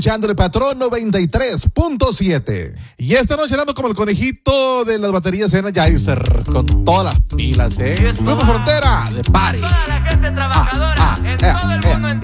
Escuchándole Patrón 93.7. Y esta noche andamos como el conejito de las baterías Energizer con todas las pilas, Grupo Frontera de Party.